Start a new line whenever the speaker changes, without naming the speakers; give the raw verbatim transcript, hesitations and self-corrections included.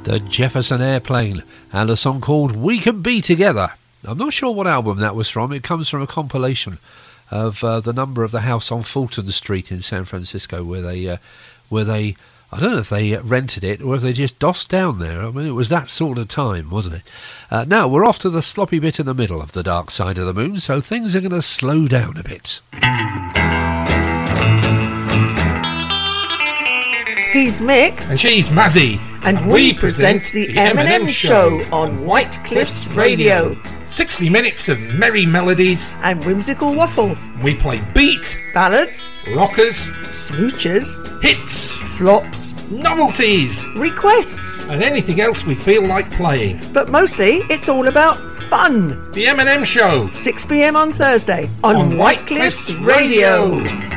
the Jefferson Airplane, and a song called We Can Be Together. I'm not sure what album that was from. It comes from a compilation of uh, the number of the house on Fulton Street in San Francisco, where they, uh, where they, I don't know if they rented it or if they just dossed down there. I mean, it was that sort of time, wasn't it? Uh, now, we're off to the sloppy bit in the middle of the dark side of the moon, so things are going to slow down a bit.
He's Mick.
And she's Mazzy.
And, and we, we present, present the M and M Show on White Cliffs Radio.
sixty minutes of merry melodies
and whimsical waffle.
We play beat,
ballads,
rockers,
smoochers,
hits,
flops,
novelties,
requests,
and anything else we feel like playing.
But mostly, it's all about fun.
The M and M Show.
six p.m. on Thursday on, on White, White Cliffs, Cliffs Radio. Radio.